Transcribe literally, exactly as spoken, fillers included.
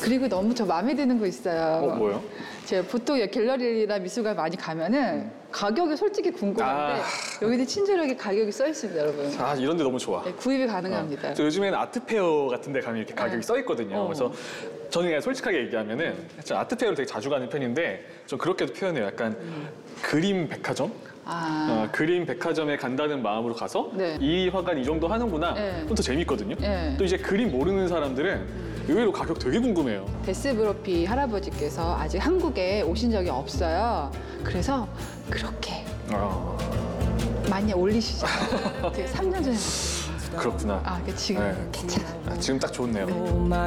그리고 너무 저 마음에 드는 거 있어요. 어, 뭐요? 제가 보통 갤러리나 미술관 많이 가면은 가격이 솔직히 궁금한데 아. 여기는 친절하게 가격이 써 있습니다, 여러분. 아, 이런 데 너무 좋아. 네, 구입이 가능합니다. 어. 저 요즘에는 아트페어 같은 데 가면 이렇게 가격이 네. 써 있거든요. 어. 그래서 저는 그냥 솔직하게 얘기하면은 저 아트페어를 되게 자주 가는 편인데 좀 그렇게도 표현해요. 약간 그림 백화점? 아, 어, 그림 백화점에 간다는 마음으로 가서 네. 이 화가는 이 정도 하는구나. 네. 그럼 더 재밌거든요. 네. 또 이제 그림 모르는 사람들은 의외로 가격 되게 궁금해요. 데스 브로피 할아버지께서 아직 한국에 오신 적이 없어요. 그래서 그렇게 아, 많이 올리시죠. 되게 삼 년 전에. 그렇구나. 아, 지금 네. 괜찮아. 아, 지금 딱 좋네요.